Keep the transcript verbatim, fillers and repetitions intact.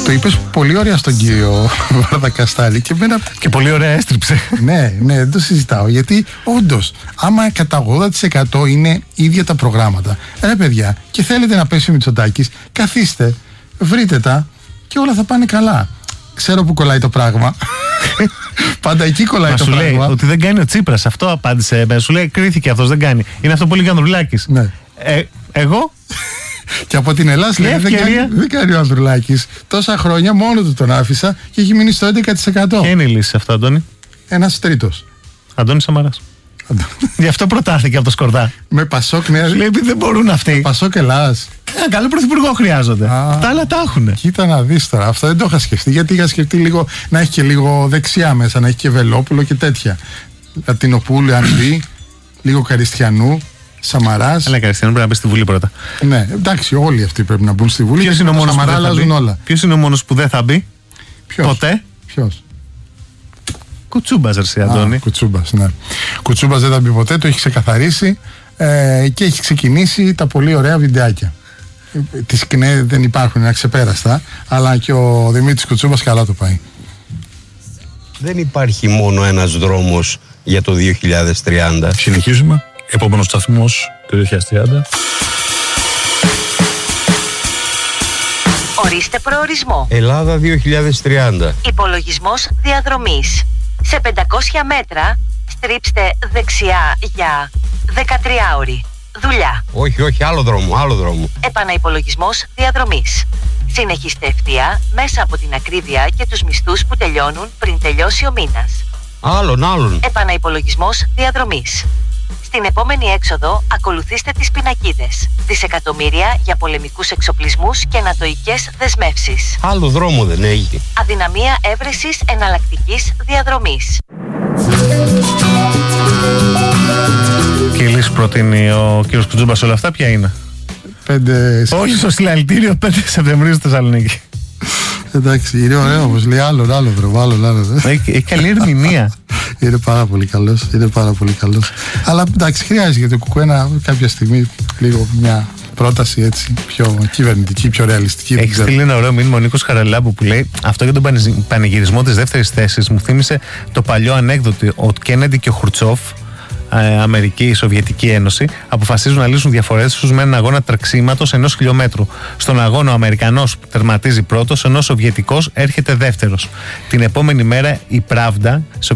Το είπες πολύ ωραία στον κύριο Βαρδακαστάλη και, μένα... και πολύ ωραία έστριψε. Ναι, ναι, δεν το συζητάω. Γιατί όντως, άμα κατά ογδόντα τοις εκατό είναι ίδια τα προγράμματα, ρε παιδιά, και θέλετε να πέσει ο Μητσοτάκης, καθίστε, βρείτε τα και όλα θα πάνε καλά. Ξέρω που κολλάει το πράγμα. Πάντα εκεί κολλάει Μα το σου πράγμα. λέει ότι δεν κάνει ο Τσίπρας. Αυτό απάντησε. Σου λέει κρίθηκε αυτός, δεν κάνει. Είναι αυτό που λέει ο Ανδρουλάκης. Ναι. Ε, εγώ. Και από την Ελλάδα λέει δεν κάνει, δεν κάνει ο Ανδρουλάκης. Τόσα χρόνια μόνο του τον άφησα και έχει μείνει στο έντεκα τοις εκατό. Ποια είναι η λύση σε αυτό, Αντώνη? Ένας τρίτος. Αντώνης Σαμαράς. Γι' αυτό προτάθηκε από το Σκορδά. Με Πασόκ Νέα. Σου λέει επειδή δεν μπορούν αυτοί. Πασόκ Ελλάς. Ένα καλό πρωθυπουργό χρειάζονται. Α, τα άλλα τα έχουν. Κοίτα να δεις τώρα. Αυτό δεν το είχα σκεφτεί. Γιατί είχα σκεφτεί λίγο να έχει και λίγο δεξιά μέσα, να έχει και Βελόπουλο και τέτοια. Λατινοπούλου, αν δει, λίγο Καριστιανού, Σαμαράς. Αλλά Καριστιανού πρέπει να μπει στη Βουλή πρώτα. Ναι, εντάξει, όλοι αυτοί πρέπει να μπουν στη Βουλή. Ποιος είναι ο μόνος που δεν θα μπει? Όλα. Ποιος είναι ο μόνος που δεν θα μπει? Ποιος? Ποτέ. Ποιος? Κουτσούμπας, ρε Αντώνη. Α, Κουτσούμπας, ναι. Κουτσούμπας δεν θα μπει ποτέ, το έχει ξεκαθαρίσει ε, και έχει ξεκινήσει τα πολύ ωραία βιντεάκια. Τις ΚΝΕ δεν υπάρχουν, είναι αξεπέραστα, αλλά και ο Δημήτρης Κουτσούμπας καλά το πάει. Δεν υπάρχει μόνο ένας δρόμος για το δύο χιλιάδες τριάντα. Συνεχίζουμε. Επόμενος σταθμός το δύο χιλιάδες τριάντα. Ορίστε προορισμό. Ελλάδα δύο χιλιάδες τριάντα. Υπολογισμός διαδρομής. Σε πεντακόσια μέτρα στρίψτε δεξιά για δεκατρία ώρη. Δουλειά. Όχι, όχι, άλλο δρόμο, άλλο δρόμο. Επαναυπολογισμός διαδρομής. Συνεχίστε ευθεία μέσα από την ακρίβεια και τους μισθούς που τελειώνουν πριν τελειώσει ο μήνας. Άλλον, άλλον. Επαναυπολογισμός διαδρομής. Στην επόμενη έξοδο ακολουθήστε τις πινακίδες. Δισεκατομμύρια για πολεμικούς εξοπλισμούς και νατοικές δεσμεύσεις. Άλλο δρόμο δεν έχει. Αδυναμία έβρεσης εναλλακτικής διαδρομής. Και η λύση που προτείνει ο κύριος Κουτσούμπας όλα αυτά ποια είναι? Πέντε... Όχι στο συλλαλητήριο πέντε Σεπτεμβρίου στη Θεσσαλονίκη. Εντάξει, είναι ωραίο όμως, λέει άλλο, άλλο δρόμο, άλλο, άλλο. Έχει καλή ερμηνεία. Είναι πάρα πολύ καλός, είναι πάρα πολύ καλός. Αλλά εντάξει, χρειάζεται για το Κουκουένα κάποια στιγμή λίγο μια πρόταση έτσι πιο κυβερνητική, πιο ρεαλιστική. Έχει στείλει ένα ωραίο μήνυμα ο Νίκος Χαραλάμπου που λέει: αυτό για τον πανηγυρισμό της δεύτερης θέσης μου θύμισε το παλιό ανέκδοτο. Ο Κέννεντι και ο Χουρτσόφ, Αμερική, η Σοβιετική Ένωση, αποφασίζουν να λύσουν διαφορές τους με έναν αγώνα τρεξίματος ενός χιλιόμετρου. Στον αγώνα ο Αμερικανός τερματίζει πρώτος, ενώ ο Σοβιετικός έρχεται δεύτερος. Την επόμενη μέρα η Pravda,